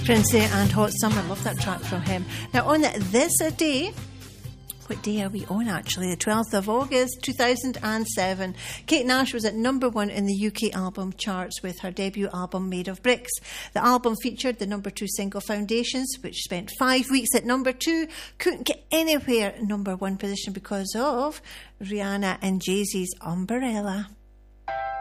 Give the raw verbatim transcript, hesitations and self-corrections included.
Princey and Hot Summer. Love that track from him. Now, on this day, what day are we on actually? The twelfth of August two thousand seven. Kate Nash was at number one in the U K album charts with her debut album Made of Bricks. The album featured the number two single Foundations, which spent five weeks at number two. Couldn't get anywhere in number one position because of Rihanna and Jay-Z's Umbrella.